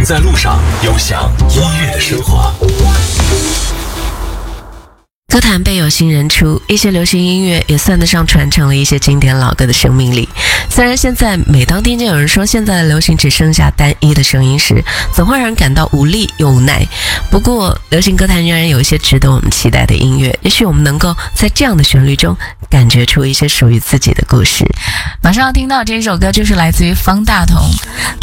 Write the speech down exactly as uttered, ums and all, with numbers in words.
在路上，有享音乐的生活。 歌坛辈有新人出，一些流行音乐也算得上传承了一些经典老歌的生命力。虽然现在每当听见有人说现在的流行只剩下单一的声音时，总会让人感到无力又无奈。不过流行歌坛仍然有一些值得我们期待的音乐，也许我们能够在这样的旋律中感觉出一些属于自己的故事。 马上要听到这一首歌就是来自于方大同。